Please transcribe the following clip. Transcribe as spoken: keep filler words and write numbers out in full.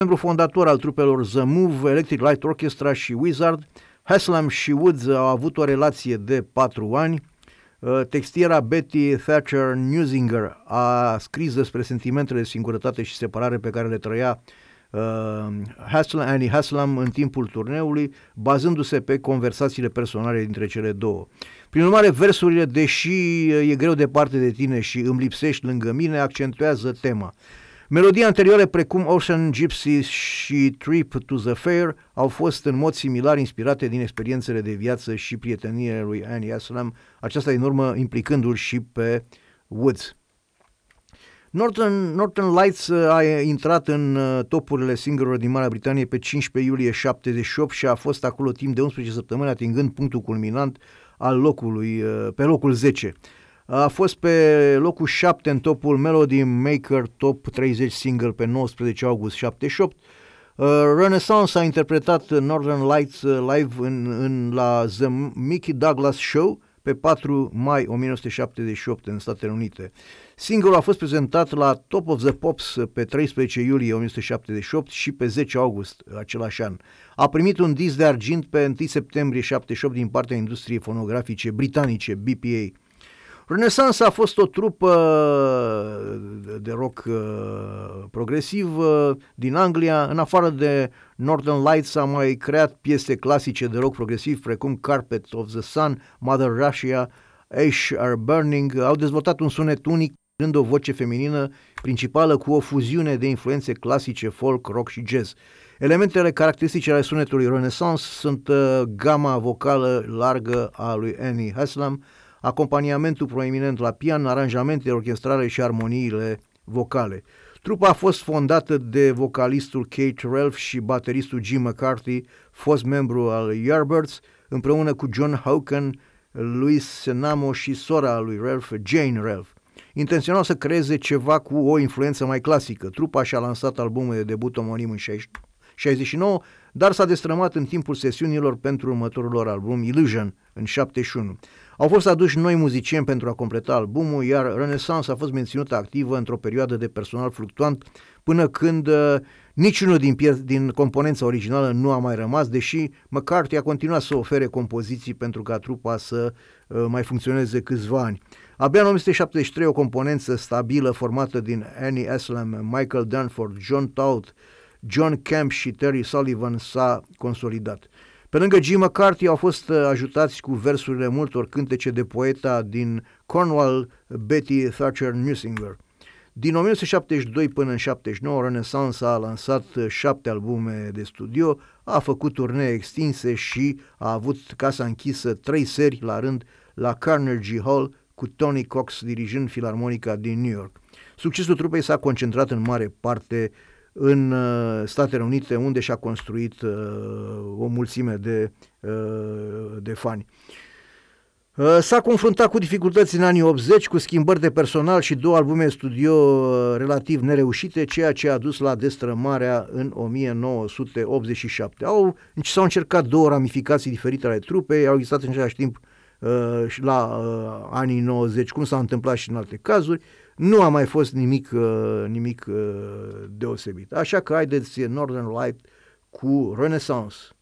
membru fondator al trupelor The Move, Electric Light Orchestra și Wizard. Haslam și Woods au avut o relație de patru ani. Textiera Betty Thatcher Newsinger a scris despre sentimentele de singurătate și separare pe care le trăia uh, Haslam, Annie Haslam în timpul turneului, bazându-se pe conversațiile personale dintre cele două. Prin urmare, versurile, deși e greu departe de tine și îmi lipsești lângă mine, accentuează tema. Melodii anterioare precum Ocean Gypsy și Trip to the Fair au fost în mod similar inspirate din experiențele de viață și prieteniile lui Annie Haslam, aceasta din urmă implicându-l și pe Woods. Northern, Northern Lights a intrat în topurile single-urilor din Marea Britanie pe cincisprezece iulie șaptezeci și opt și a fost acolo timp de unsprezece săptămâni, atingând punctul culminant al locului, pe locul zece. A fost pe locul șapte în topul Melody Maker Top treizeci Single pe nouăsprezece august șaptezeci și opt. Uh, Renaissance a interpretat Northern Lights live în, în, la The Mickey Douglas Show pe patru mai o mie nouă sute șaptezeci și opt în Statele Unite. Single-ul a fost prezentat la Top of the Pops pe treisprezece iulie o mie nouă sute șaptezeci și opt și pe zece august același an. A primit un disc de argint pe întâi septembrie șaptezeci și opt din partea industriei fonografice britanice B P A. Renaissance a fost o trupă de rock uh, progresiv uh, din Anglia. În afară de Northern Lights a mai creat piese clasice de rock progresiv precum Carpet of the Sun, Mother Russia, Ash Are Burning. Au dezvoltat un sunet unic, dând o voce feminină principală cu o fuziune de influențe clasice, folk, rock și jazz. Elementele caracteristice ale sunetului Renaissance sunt uh, gama vocală largă a lui Annie Haslam, acompaniamentul proeminent la pian, aranjamentele orchestrale și armoniile vocale. Trupa a fost fondată de vocalistul Kate Ralph și bateristul Jim McCarthy, fost membru al Yardbirds, împreună cu John Hawken, Louis Senamo și sora lui Ralph, Jane Ralph. Intenționau să creeze ceva cu o influență mai clasică. Trupa și-a lansat albumul de debut omonim în șaizeci și nouă, dar s-a destrămat în timpul sesiunilor pentru următorul lor album, Illusion, în șaptezeci și unu. Au fost aduși noi muzicieni pentru a completa albumul, iar Renaissance a fost menținută activă într-o perioadă de personal fluctuant, până când uh, niciunul din, pie- din componența originală nu a mai rămas, deși McCarthy a continuat să ofere compoziții pentru ca trupa să uh, mai funcționeze câțiva ani. Abia în o mie nouă sute șaptezeci și trei o componență stabilă formată din Annie Haslam, Michael Danforth, John Taut, John Camp și Terry Sullivan s-a consolidat. Pe lângă Jim McCarthy au fost ajutați cu versurile multor cântece de poeta din Cornwall, Betty Thatcher Newsinger. Din o mie nouă sute șaptezeci și doi până în șaptezeci și nouă, Renaissance a lansat șapte albume de studio, a făcut turnee extinse și a avut casa închisă trei seri la rând la Carnegie Hall, cu Tony Cox dirijând filarmonica din New York. Succesul trupei s-a concentrat în mare parte în uh, Statele Unite, unde și-a construit uh, o mulțime de, uh, de fani. Uh, s-a confruntat cu dificultăți în anii optzeci, cu schimbări de personal și două albume studio uh, relativ nereușite, ceea ce a dus la destrămarea în o mie nouă sute optzeci și șapte. Au, s-au încercat două ramificații diferite ale trupei, au existat în același timp uh, și la uh, anii nouăzeci, cum s-a întâmplat și în alte cazuri. Nu a mai fost nimic, uh, nimic uh, deosebit. Așa că haideți Northern Light cu Renaissance.